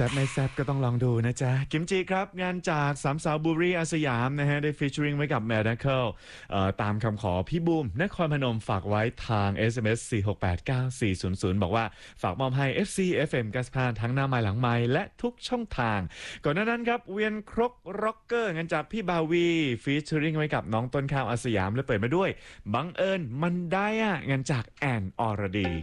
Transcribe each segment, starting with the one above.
บไม่แซบก็ต้องลองดูนะจ๊ะกิมจิครับงานจากสามสาวบูรี่อาสยามนะฮะได้ฟีเจอริงไว้กับแมดเคิลตามคำขอพี่บูมนครพนมฝากไว้ทาง SMS 4689400บอกว่าฝากมอบให้ FC FM 95ทั้งหน้าไม้หลังไม้และทุกช่องทางก่อนหน้านั้นครับเวียนครกร็อกเกอร์งานจากพี่บาวีฟีเจอริงไว้กับน้องต้นข้าวอาสยามและเปิดมาด้วยบังเอิญมันได้อะงานจากแอนอรดี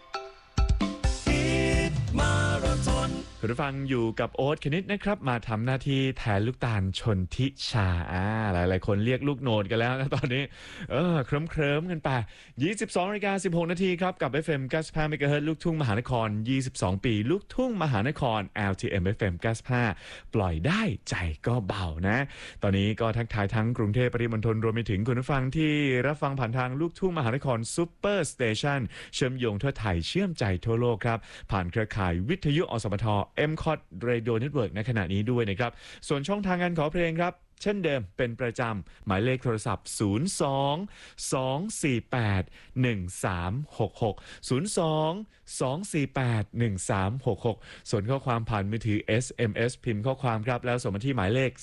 คุณผู้ฟังอยู่กับโอ๊ตคณิตนะครับมาทำหน้าที่แทนลูกตาลชนทิชาหลายๆคนเรียกลูกโนดกันแล้วนะตอนนี้เคลิ้มกันไป 22:16 นาทีครับกับ FM 95 MHz ลูกทุ่งมหานคร22ปีลูกทุ่งมหานคร LTM FM 95ปล่อยได้ใจก็เบานะตอนนี้ก็ทักทายทั้งกรุงเทพปริมณฑลรวมไปถึงคุณผู้ฟังที่รับฟังผ่านทางลูกทุ่งมหานครซุปเปอร์สเตชันเชื่อมโยงทั่วไทยเชื่อมใจทั่วโลกครับผ่านเครือข่ายวิทยุอสมทMCOT Radio Network ในขณะนี้ด้วยนะครับส่วนช่องทางการขอเพลงครับเช่นเดิมเป็นประจำหมายเลขโทรศัพท์02-248-1366 ส่วนข้อความผ่านมือถือ SMS พิมพ์ข้อความครับแล้วส่งมาที่หมายเลข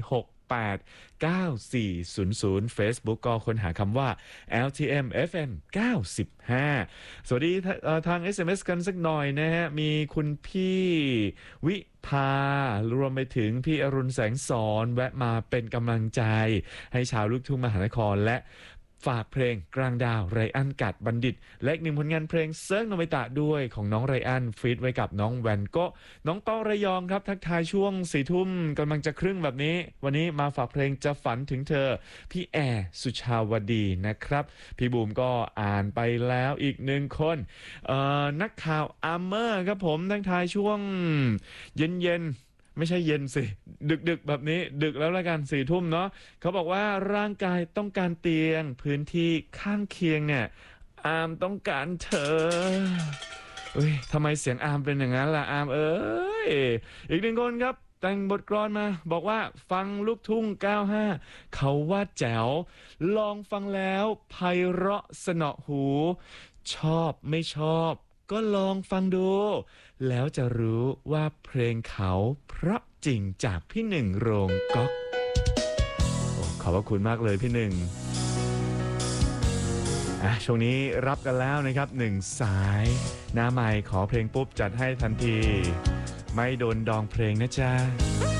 4689400 Facebook ก็ค้นหาคำว่า LTM FM 95สวัสดีทาง SMS กันสักหน่อยนะฮะมีคุณพี่วิภารวมไปถึงพี่อรุณแสงสอนแวะมาเป็นกำลังใจให้ชาวลูกทุ่งมหานครและฝากเพลงกลางดาวไรอันกัดบัณฑิตและอีกหนึ่งผลงานเพลงเซิร์งโนบิตะด้วยของน้องไรอันฟีดไว้กับน้องแวนก็น้องเป้าระยองครับทักทายช่วง4 ทุ่มกำลังจะครึ่งแบบนี้วันนี้มาฝากเพลงจะฝันถึงเธอพี่แอร์สุชาวดีนะครับพี่บูมก็อ่านไปแล้วอีกหนึ่งคนนักข่าวอาร์เมอร์ครับผมทักทายช่วงเย็นไม่ใช่เย็นสิดึกแบบนี้ดึกแล้วละกัน4 ทุ่มเนาะเขาบอกว่าร่างกายต้องการเตียงพื้นที่ข้างเคียงเนี่ยอาร์มต้องการเธอทำไมเสียงอาร์มเป็นอย่างนั้นล่ะอาร์มอีกหนึ่งคนครับแต่งบทกลอนมาบอกว่าฟังลูกทุ่ง95เขาว่าแจ๋วลองฟังแล้วไพเราะสนอหูชอบไม่ชอบก็ลองฟังดูแล้วจะรู้ว่าเพลงเขาเพราะจริงจากพี่หนึ่งโรงก๊อกขอบคุณมากเลยพี่หนึ่งช่วงนี้รับกันแล้วนะครับ1 สายหน้าใหม่ขอเพลงปุ๊บจัดให้ทันทีไม่โดนดองเพลงนะจ๊ะ